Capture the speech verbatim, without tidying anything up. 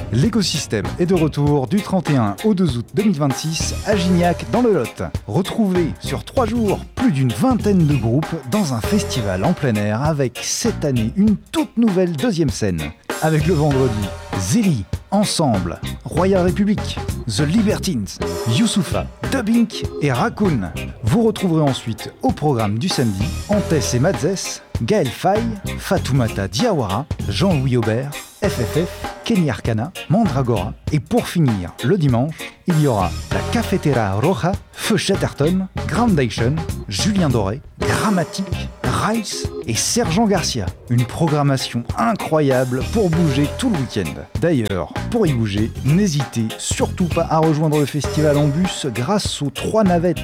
L'écosystème est de retour du trente et un au deux août deux mille vingt-six à Gignac dans le Lot. Retrouvez sur trois jours plus d'une vingtaine de groupes dans un festival en plein air avec cette année une toute nouvelle deuxième scène. Avec le vendredi, Zélie, Ensemble, Royal Republic, The Libertines, Youssoupha, Dubbink et Raccoon. Vous retrouverez ensuite au programme du samedi Antès et Madzès, Gaël Faye, Fatoumata Diawara, Jean-Louis Aubert, F F F, Kenny Arcana, Mandragora. Et pour finir, le dimanche, il y aura la Cafetera Roja, Feu Chatterton, Groundation, Julien Doré, Grammatique, Rice et Sergent Garcia. Une programmation incroyable pour bouger tout le week-end. D'ailleurs, pour y bouger, n'hésitez surtout pas à rejoindre le festival en bus grâce aux trois navettes